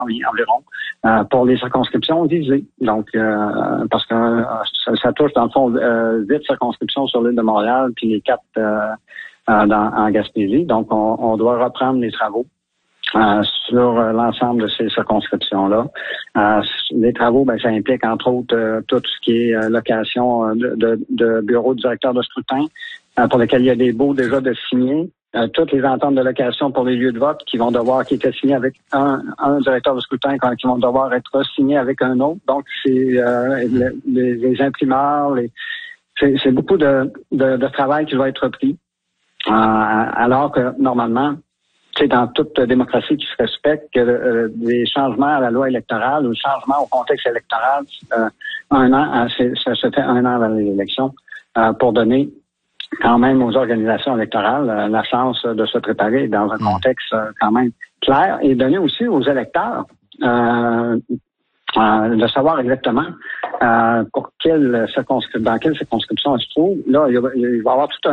environ, pour les circonscriptions visées. Donc, parce que ça touche dans le fond 8 circonscriptions sur l'île de Montréal, puis les 4 en Gaspésie. Donc, on doit reprendre les travaux sur l'ensemble de ces circonscriptions-là. Les travaux, ça implique entre autres tout ce qui est location de bureaux de directeur de scrutin, pour lesquels il y a des baux déjà de signer. Toutes les ententes de location pour les lieux de vote qui étaient signées avec un directeur de scrutin, qui vont devoir être signés avec un autre. Donc, c'est les imprimeurs, c'est beaucoup de travail qui va être pris. Alors que normalement, dans toute démocratie qui se respecte, que les changements à la loi électorale ou le changement au contexte électoral, ça se fait 1 an avant les élections, pour donner quand même aux organisations électorales la chance de se préparer dans un contexte quand même clair, et donner aussi aux électeurs de savoir exactement dans quelle circonscription elle se trouve. Là, il va y avoir tout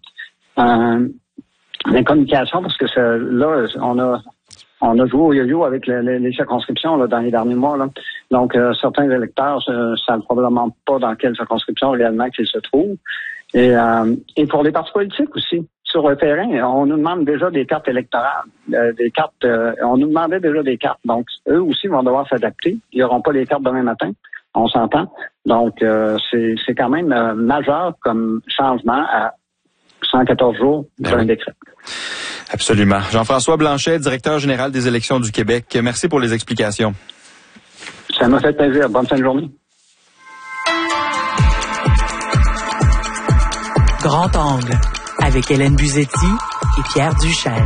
une communication, parce que là, on a joué au yo-yo avec les circonscriptions là, dans les derniers mois. Là. Donc, certains électeurs ne savent probablement pas dans quelle circonscription réellement qu'ils se trouvent. Et pour les partis politiques aussi, sur le terrain, on nous demande déjà des cartes électorales, on nous demandait déjà des cartes. Donc, eux aussi vont devoir s'adapter. Ils n'auront pas les cartes demain matin, on s'entend. Donc, c'est quand même majeur comme changement à 114 jours d'un décret. Absolument. Jean-François Blanchet, directeur général des élections du Québec. Merci pour les explications. Ça m'a fait plaisir. Bonne fin de journée. Grand Angle, avec Hélène Buzetti et Pierre Duchesne.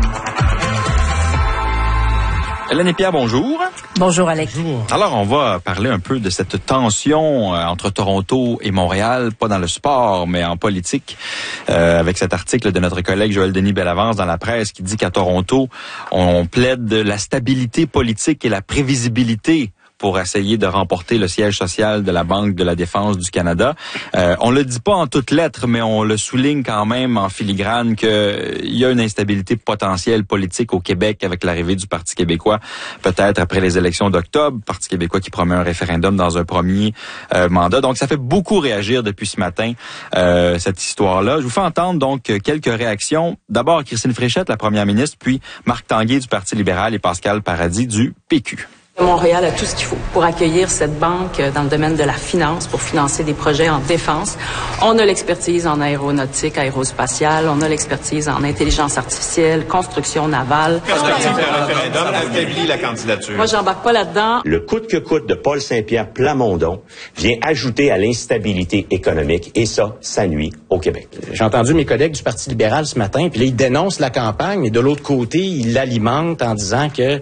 Hélène et Pierre, bonjour. Bonjour, Alex. Bonjour. Alors, on va parler un peu de cette tension entre Toronto et Montréal, pas dans le sport, mais en politique, avec cet article de notre collègue Joël-Denis Bellavance dans la presse qui dit qu'à Toronto, on plaide de la stabilité politique et la prévisibilité pour essayer de remporter le siège social de la Banque de la Défense du Canada. On le dit pas en toutes lettres, mais on le souligne quand même en filigrane qu'il y a une instabilité potentielle politique au Québec avec l'arrivée du Parti québécois, peut-être après les élections d'octobre, Parti québécois qui promet un référendum dans un premier mandat. Donc, ça fait beaucoup réagir depuis ce matin, cette histoire-là. Je vous fais entendre donc quelques réactions. D'abord, Christine Fréchette, la première ministre, puis Marc Tanguay du Parti libéral et Pascal Paradis du PQ. Montréal a tout ce qu'il faut pour accueillir cette banque dans le domaine de la finance, pour financer des projets en défense. On a l'expertise en aéronautique, aérospatiale, on a l'expertise en intelligence artificielle, construction navale. Le référendum affaiblit la candidature. Moi, j'embarque pas là-dedans. Le coûte que coûte de Paul Saint-Pierre Plamondon vient ajouter à l'instabilité économique, et ça nuit au Québec. J'ai entendu mes collègues du Parti libéral ce matin, puis là, ils dénoncent la campagne, et de l'autre côté, ils l'alimentent en disant que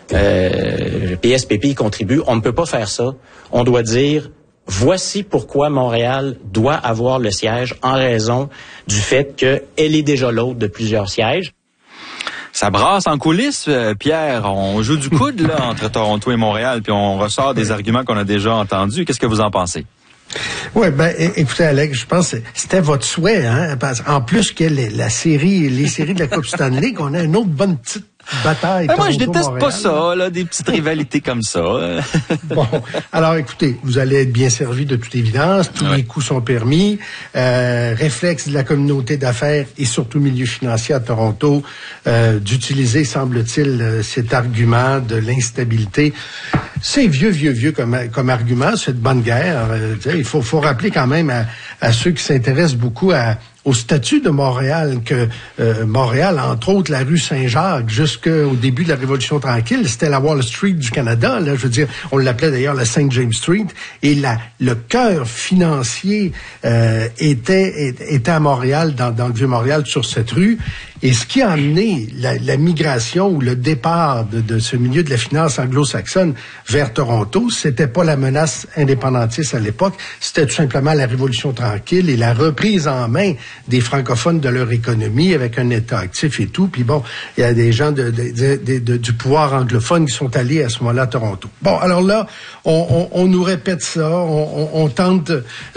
le PSPP y contribue. On ne peut pas faire ça. On doit dire, voici pourquoi Montréal doit avoir le siège en raison du fait qu'elle est déjà l'hôte de plusieurs sièges. Ça brasse en coulisses, Pierre. On joue du coude là entre Toronto et Montréal, puis on ressort des arguments qu'on a déjà entendus. Qu'est-ce que vous en pensez? Oui, écoutez, Alex, je pense que c'était votre souhait, hein, parce en plus que les séries de la Coupe Stanley, qu'on a une autre bonne petite bataille. Moi, je déteste pas ça, là, des petites rivalités comme ça. Bon, alors écoutez, vous allez être bien servi de toute évidence. Tous les coups sont permis. Réflexe de la communauté d'affaires et surtout milieu financier à Toronto d'utiliser, semble-t-il, cet argument de l'instabilité. C'est vieux comme argument, c'est de bonne guerre. Il faut rappeler quand même à ceux qui s'intéressent beaucoup au statut de Montréal, que Montréal, entre autres, la rue Saint-Jacques, jusqu'au début de la Révolution tranquille, c'était la Wall Street du Canada. Là, je veux dire, on l'appelait d'ailleurs la St. James Street. Et le cœur financier était à Montréal, dans le Vieux-Montréal, sur cette rue. Et ce qui a amené la migration ou le départ de ce milieu de la finance anglo-saxonne vers Toronto, c'était pas la menace indépendantiste à l'époque, c'était tout simplement la Révolution tranquille et la reprise en main des francophones de leur économie avec un État actif et tout. Puis bon, il y a des gens du pouvoir anglophone qui sont allés à ce moment-là à Toronto. Bon, alors là, on nous répète ça, on tente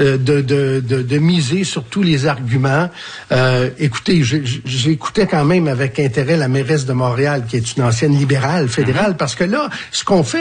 de miser sur tous les arguments. Écoutez, j'écoutais quand même avec intérêt la mairesse de Montréal, qui est une ancienne libérale fédérale, parce que là, ce qu'on fait